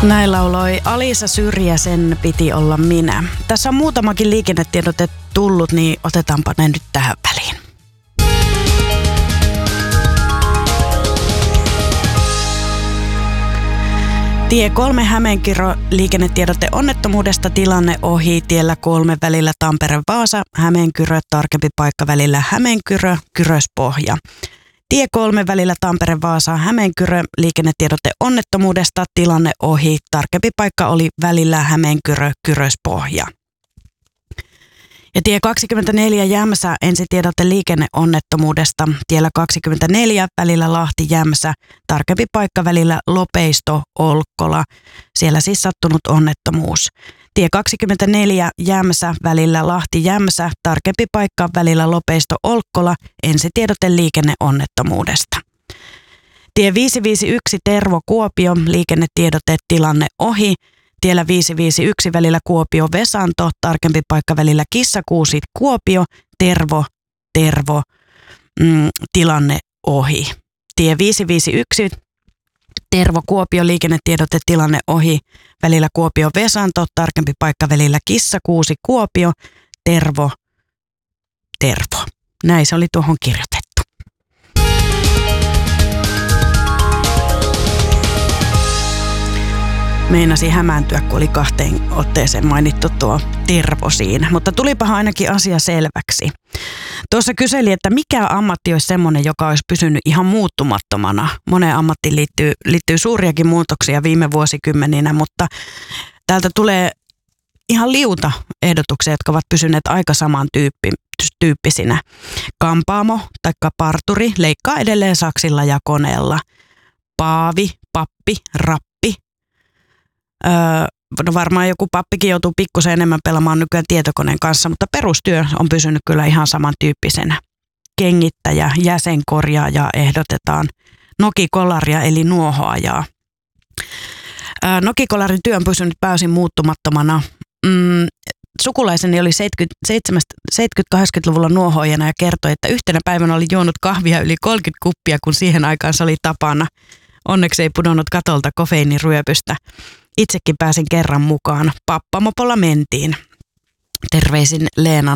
Näin lauloi Alisa Syrjä, sen piti olla minä. Tässä on muutamakin liikennetiedote tullut, niin otetaanpa ne nyt tähän väliin. Tie 3 Hämeenkyrö, liikennetiedote onnettomuudesta, tilanne ohi tiellä 3 välillä Tampere-Vaasa, Hämeenkyrö, tarkempi paikka välillä Hämeenkyrö, Kyröspohja. Tie 3 välillä Tampere-Vaasa, Hämeenkyrö, liikennetiedote onnettomuudesta, tilanne ohi, tarkempi paikka oli välillä Hämeenkyrö, Kyröspohja. Ja tie 24 Jämsä, ensitiedote liikenneonnettomuudesta, tiellä 24 välillä Lahti-Jämsä, tarkempi paikka välillä Lopeisto-Olkkola, siellä siis sattunut onnettomuus. Tie 24 Jämsä välillä Lahti-Jämsä, tarkempi paikka välillä Lopeisto-Olkkola, ensitiedote liikenneonnettomuudesta. Tie 551 Tervo-Kuopio, liikennetiedote tilanne ohi. Tiellä 551 välillä Kuopio-Vesanto, tarkempi paikka välillä Kissakuusi Kuopio, Tervo, tilanne ohi. Tie 551 Tervo-Kuopio, liikennetiedote tilanne ohi, välillä Kuopio-Vesanto, tarkempi paikka välillä Kissakuusi Kuopio, Tervo. Näin se oli tuohon kirjoitettu. Meinasi hämääntyä, kun oli 2 otteeseen mainittu tuo Tervo siinä, mutta tulipahan ainakin asia selväksi. Tuossa kyseli, että mikä ammatti olisi semmoinen, joka olisi pysynyt ihan muuttumattomana. Moneen ammattiin liittyy suuriakin muutoksia viime vuosikymmeninä, mutta täältä tulee ihan liuta ehdotuksia, jotka ovat pysyneet aika samantyyppisinä. Kampaamo tai parturi leikkaa edelleen saksilla ja koneella. Paavi, pappi, rappi. No varmaan joku pappikin joutuu pikkusen enemmän pelaamaan nykyään tietokoneen kanssa, mutta perustyö on pysynyt kyllä ihan samantyyppisenä. Kengittäjä, jäsenkorjaaja ehdotetaan, nokikolaria eli nuohoajaa. Nokikolarin työ on pysynyt pääosin muuttumattomana. Sukulaiseni oli 70-80-luvulla nuohoajana ja kertoi, että yhtenä päivänä oli juonut kahvia yli 30 kuppia, kun siihen aikaan se oli tapana. Onneksi ei pudonnut katolta kofeiiniryöpystä. Itsekin pääsin kerran mukaan. Pappamopolla mentiin. Terveisin Leena